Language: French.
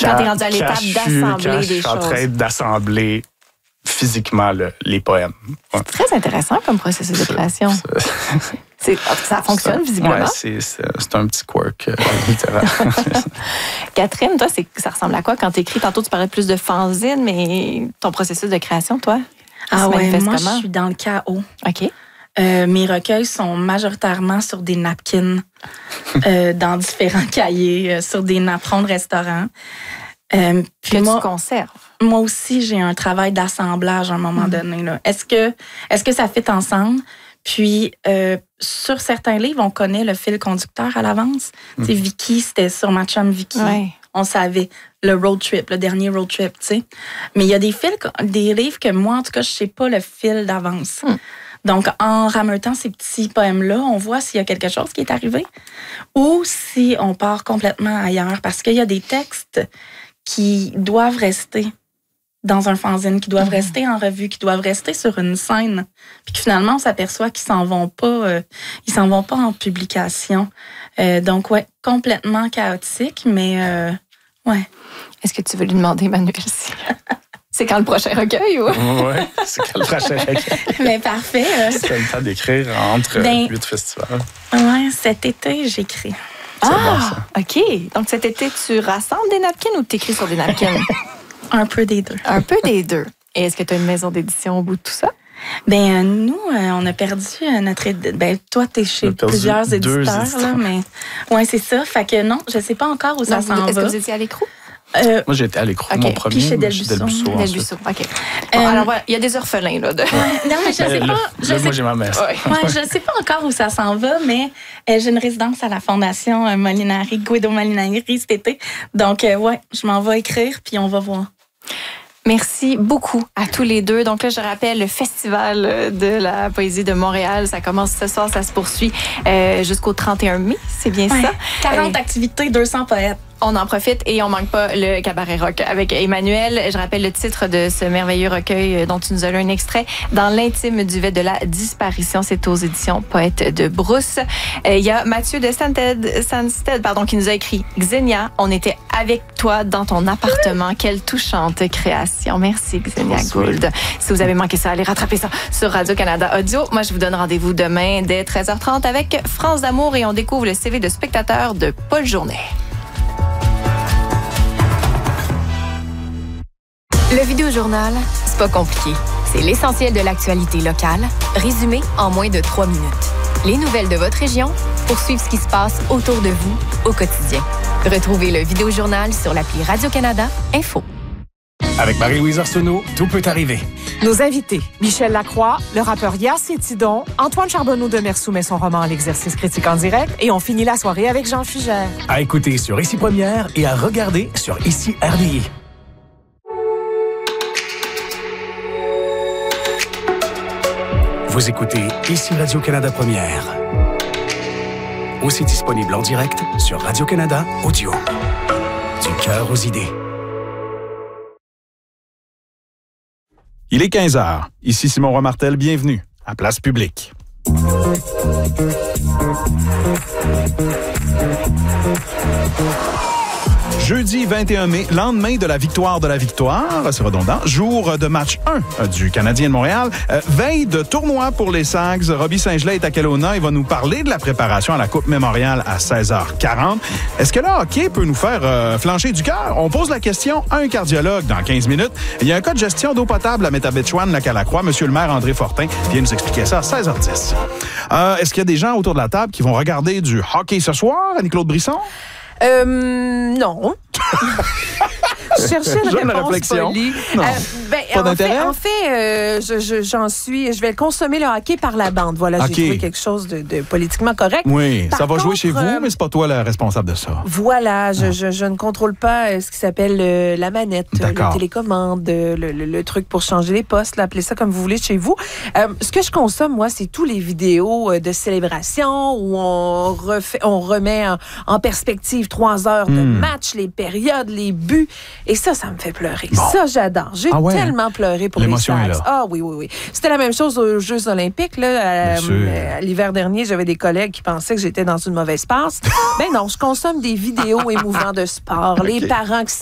Quand t'es rendu à l'étape d'assembler des choses. Je suis en train d'assembler physiquement les poèmes. Ouais. C'est très intéressant comme processus de création. Ça fonctionne visiblement. Oui, c'est un petit quirk littéraire. Catherine, toi, ça ressemble à quoi quand tu écris? Tantôt, tu parlais plus de fanzine, mais ton processus de création, toi? Moi, je suis dans le chaos. OK. Mes recueils sont majoritairement sur des napkins, dans différents cahiers, sur des napperons de restaurant. Que tu conserves. Moi aussi, j'ai un travail d'assemblage à un moment donné. Là. Est-ce que ça fit ensemble? Puis, sur certains livres, on connaît le fil conducteur à l'avance. Tu sais, Vicky, c'était sur ma chum Vicky. Ouais. On savait le road trip, le dernier road trip, tu sais. Mais il y a des livres que moi, en tout cas, je sais pas le fil d'avance. Donc, en rameutant ces petits poèmes-là, on voit s'il y a quelque chose qui est arrivé ou si on part complètement ailleurs. Parce qu'il y a des textes qui doivent rester dans un fanzine, qui doivent rester en revue, qui doivent rester sur une scène, puis que finalement, on s'aperçoit qu'ils s'en vont pas en publication. Donc, ouais, complètement chaotique, mais ouais. Est-ce que tu veux lui demander, Emmanuel, si... C'est quand le prochain recueil, ou? Oui, c'est quand le prochain recueil. Mais parfait. C'est le temps d'écrire entre 8 festivals. Oui, cet été, j'écris. OK. Donc, cet été, tu rassembles des napkins ou tu écris sur des napkins? Un peu des deux. Un peu des deux. Et est-ce que tu as une maison d'édition au bout de tout ça? Nous, on a perdu notre... toi, tu es chez plusieurs éditeurs, là, mais... Oui, c'est ça. Fait que non, je ne sais pas encore où ça s'en va. Est-ce que vous étiez à l'écrou? Moi, j'ai été à l'écrou. Okay. Mon premier, chez Delbuisseau. OK. Bon, alors voilà, il y a des orphelins, là. Non, mais je sais pas... Moi, j'ai ma mère. Je ne sais pas encore où ça s'en va, mais j'ai une résidence à la Fondation Molinari, Guido Molinari, cet été. Donc, je m'en vais écrire, puis on va voir. Merci beaucoup à tous les deux. Donc là, je rappelle, le Festival de la poésie de Montréal, ça commence ce soir, ça se poursuit jusqu'au 31 mai, c'est bien ça? 40 activités, 200 poètes. On en profite et on manque pas le cabaret rock avec Emmanuel. Je rappelle le titre de ce merveilleux recueil dont tu nous as lu un extrait, Dans l'intime duvet de la disparition. C'est aux éditions Poète de Brousse. Il y a Mathieu de Sansted, qui nous a écrit Xenia, on était avec toi dans ton appartement. Quelle touchante création. Merci Xenia Gould. Si vous avez manqué ça, allez rattraper ça sur Radio-Canada Audio. Moi, je vous donne rendez-vous demain dès 13h30 avec France d'amour et on découvre le CV de spectateur de Paul Journet. Le Vidéojournal, c'est pas compliqué. C'est l'essentiel de l'actualité locale, résumé en moins de 3 minutes. Les nouvelles de votre région pour suivre ce qui se passe autour de vous au quotidien. Retrouvez le Vidéojournal sur l'appli Radio-Canada Info. Avec Marie-Louise Arsenault, tout peut arriver. Nos invités, Michel Lacroix, le rappeur Yacine Tidon, Antoine Charbonneau de Mer soumet son roman L'exercice critique en direct et on finit la soirée avec Jean Fugère. À écouter sur Ici Première et à regarder sur Ici RDI. Vous écoutez Ici Radio-Canada Première. Aussi disponible en direct sur Radio-Canada Audio. Du cœur aux idées. Il est 15h. Ici Simon Roy-Martel, bienvenue à Place Publique. Jeudi 21 mai, lendemain de la victoire, c'est redondant, jour de match 1 du Canadien de Montréal, veille de tournoi pour les Sags. Robbie Saint-Gelais est à Kelowna. Il va nous parler de la préparation à la Coupe Mémorial à 16h40. Est-ce que le hockey peut nous faire flancher du cœur? On pose la question à un cardiologue dans 15 minutes. Il y a un cas de gestion d'eau potable à Métabetchouan-Lac-à-la-Croix. Monsieur le maire André Fortin vient nous expliquer ça à 16h10. Est-ce qu'il y a des gens autour de la table qui vont regarder du hockey ce soir, Annie-Claude Brisson? Non. Je cherchais une réponse polie. Pas d'intérêt? En fait, je vais consommer le hockey par la bande. Voilà, J'ai trouvé quelque chose de politiquement correct. Oui, ça va jouer chez vous, mais c'est pas toi la responsable de ça. Voilà, je ne contrôle pas ce qui s'appelle la manette, la télécommande, le truc pour changer les postes, appelez ça comme vous voulez chez vous. Ce que je consomme, moi, c'est tous les vidéos de célébration où on remet en perspective 3 heures de match, les périodes, les buts. Et ça me fait pleurer. Bon. Ça, j'adore. J'ai tellement pleuré pour l'émotion les Sags. Est là. Ah oui. C'était la même chose aux Jeux olympiques. Là, l'hiver dernier, j'avais des collègues qui pensaient que j'étais dans une mauvaise passe. Ben non, je consomme des vidéos émouvantes de sport. Okay. Les parents qui